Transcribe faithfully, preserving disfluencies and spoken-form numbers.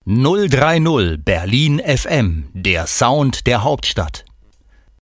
null drei null Berlin F M, der Sound der Hauptstadt.